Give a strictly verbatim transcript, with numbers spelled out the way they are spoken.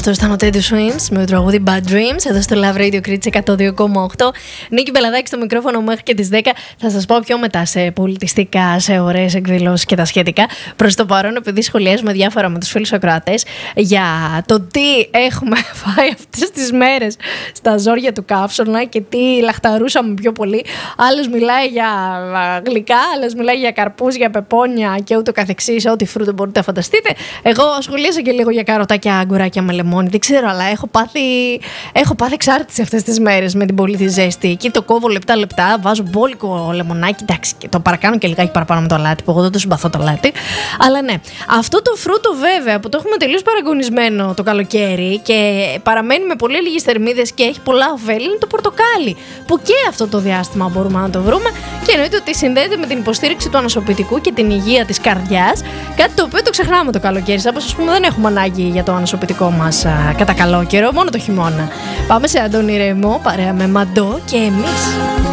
Αυτό ήταν ο Teddy Swims με το τραγούδι Bad Dreams εδώ στο Love Radio Κρήτης εκατό δύο κόμμα οκτώ. Νίκη Μπελαδάκη στο μικρόφωνο μέχρι και τις δέκα. Θα σας πω πιο μετά σε πολιτιστικά, σε ωραίες εκδηλώσεις και τα σχετικά. Προς το παρόν, επειδή σχολιάζουμε διάφορα με τους φίλους ακροατές για το τι έχουμε φάει αυτές τις μέρες στα ζόρια του καύσωνα και τι λαχταρούσαμε πιο πολύ. Άλλος μιλάει για γλυκά, άλλος μιλάει για καρπούς, για πεπόνια και ούτω καθεξής, ό,τι φρούτο μπορείτε να φανταστείτε. Εγώ σχολίασα και λίγο για καροτάκια, αγκουράκια με λεμόνι. Δεν ξέρω, αλλά έχω πάθει, έχω πάθει εξάρτηση αυτές τις μέρες με την πολύ τη ζέστη. Εκεί το κόβω λεπτά-λεπτά, βάζω μπόλικο λεμονάκι. Εντάξει, το παρακάνω και λιγάκι παραπάνω με το αλάτι, που εγώ δεν το συμπαθώ το αλάτι. Αλλά ναι, αυτό το φρούτο βέβαια που το έχουμε τελείως παραγωνισμένο το καλοκαίρι και παραμένει με πολύ λίγες θερμίδες και έχει πολλά ωφέλη, είναι το πορτοκάλι. Που και αυτό το διάστημα μπορούμε να το βρούμε και εννοείται ότι συνδέεται με την υποστήριξη του ανασωπητικού και την υγεία της καρδιάς. Κάτι το οποίο το ξεχνάμε το καλοκαίρι. Όπως ας πούμε δεν έχουμε ανάγκη για το ανασωπητικό μας α, κατά καλό καιρό, μόνο το χειμώνα. Πάμε σε Αντώνη Ρεμό, παρέα με Μαντό και εμείς.